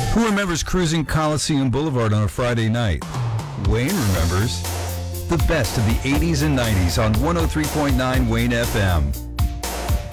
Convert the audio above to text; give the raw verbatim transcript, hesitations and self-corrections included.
Who remembers cruising Coliseum Boulevard on a Friday night? Wayne remembers. The best of the eighties and nineties on one oh three point nine Wayne F M.